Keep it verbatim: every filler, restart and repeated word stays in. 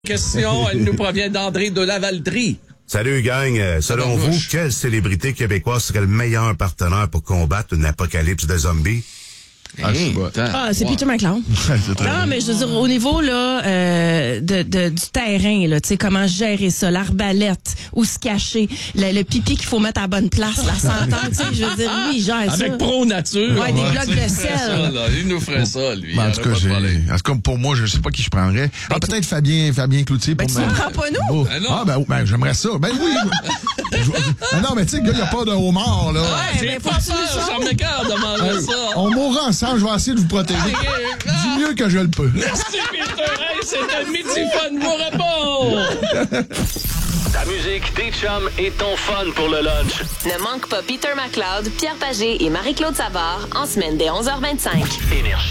Question, elle nous provient d'André de Lavaltrie. Salut gang, Euh, selon vous, quelle célébrité québécoise serait le meilleur partenaire pour combattre une apocalypse de zombies? Ah, Hey, Ah, c'est Peter McLeod. c'est très Non, bien. mais je veux dire, au niveau là euh, de, de du terrain, là, tu sais, comment gérer ça, l'arbalète, où se cacher, le, le pipi qu'il faut mettre à la bonne place, la senteur, tu sais, je veux dire, lui, il gère ça. Avec Pro Nature. Ouais, des on va blocs dire de ça, sel. là. Il nous ferait ça, lui. Ben, en Il tout y cas, aurait j'ai... pas de problème. en tout cas, pour moi, je sais pas qui je prendrais. Ah, peut-être Fabien, Fabien Cloutier Ben, pour tu me- ne prends pas nous? Oh. Ben non. Ah, ben, ben, j'aimerais ça. Ben oui. je- je- ah non, mais tu sais, le gars, il n'y a pas de homard, là. Ouais, J'ai ben, faut pas que tu peur, le ça saches. m'écarte de manger Hey, ça. on mourra ensemble, je vais essayer de vous protéger. Du mieux que je le peux. Merci, Peter. Hey, c'était Midi Fun, vous répond. Ta musique, tes chums et ton fun pour le lunch. Ne manque pas Peter McLeod, Pierre Pagé et Marie-Claude Savard en semaine dès onze heures vingt-cinq. Énergie.